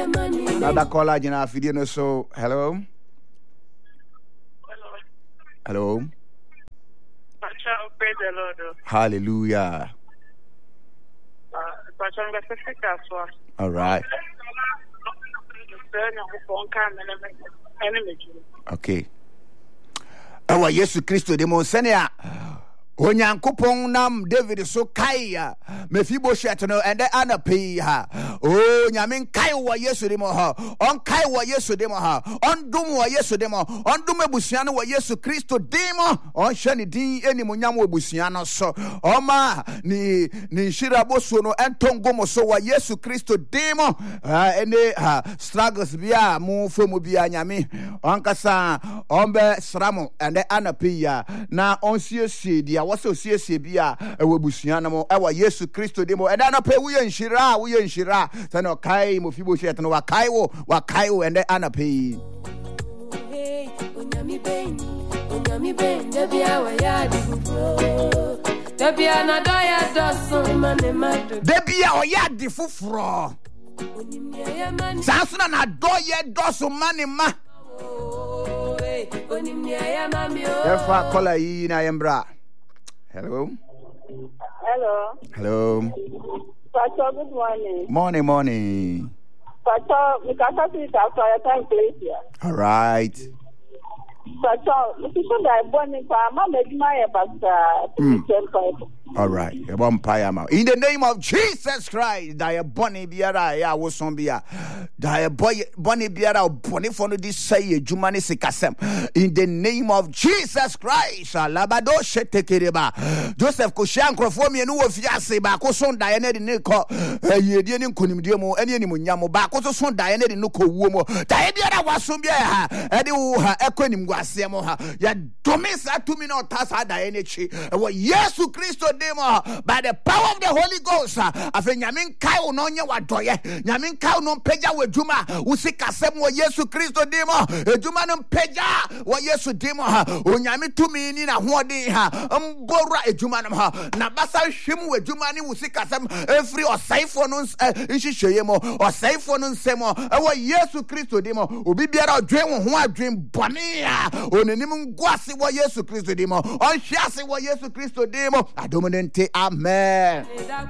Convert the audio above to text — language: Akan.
Another caller, you know, video so. Hello. Hello. Praise the Lord. Hallelujah. All right. Okay. Ewa Yesu Kristo de mo senia Onyankopon nam David so kai Mephibosheth no ende anape ha o nyame kai wo Yesu de mo ha on kai wo Yesu de mo ha on dum wo Yesu de mo on dum ebusua no wo Yesu Kristo de mo on hye ne din enimonyam wo ebusua no so oma ni shira boso no entongo mo so wo Yesu Kristo de mo ene struggles bia mu fomu bia nyame on kasa on be sramo ende anape ya na on siesie dia wase osiesie bia ewebusua no mo ewa Yesu Kristo de mo enda no pe wo yenhira se no kai mo Mephibosheth no wakai wo ende anape onyami ben debia wa ya di fufuro debia na do ya do so mane mado debia o ya di fufuro sansuna na do ya do so mane ma Efa kola yi na yembra. Hello. Pastor, good morning. Morning. Pastor, we can talk to you after your time, please. All right. Pastor, if you should have born in Pama, maybe my pastor. All right. In the name of Jesus Christ, die bonny biara ya wosombia. Die bonny biara bonny for no this say jumani sikasem. In the name of Jesus Christ, labado shetekereba. Joseph Koshankro for me no fiase ba ko son die ne de ko yedie ne nkonimdie mo ene ni munyamo ba ko son die ne de no ko wuo mo. Die biara wasombia ha e de wo ha ekonim guase mo ha. Ya domisa to me no tasa die ne chi. Yesu Kristo by the power of the Holy Ghost, afen nyamin kai no nya wadoye nyamin kai no peja waduma usika sem wo Yesu Kristo demo eduma no peja wo Yesu demo o nyame tumi ni na hoden ha mbora eduma no ha na basa hwem waduma ni usika sem every osaifo no nhihweye mo osaifo no nsemo wo Yesu Kristo demo obi biara odwen wo ho adwen bone a onenim ngwase wo Yesu Kristo demo on hwase wo Yesu Kristo demo amen.